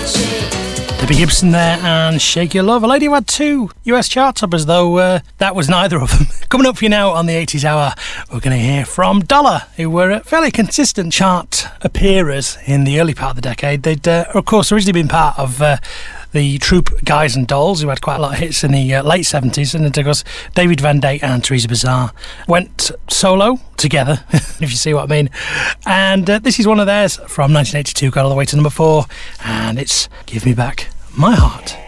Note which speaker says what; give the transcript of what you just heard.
Speaker 1: Debbie Gibson there and Shake Your Love. A lady who had 2 US chart toppers, though that was neither of them. Coming up for you now on the 80s Hour, we're going to hear from Dollar, who were fairly consistent chart appearers in the early part of the decade. They'd, of course, originally been part of the troupe Guys and Dolls, who had quite a lot of hits in the late 70s, and then, of course, David Van Dyke and Teresa Bazar went solo together, if you see what I mean. And this is one of theirs from 1982, got all the way to number 4, and it's Give Me Back My Heart.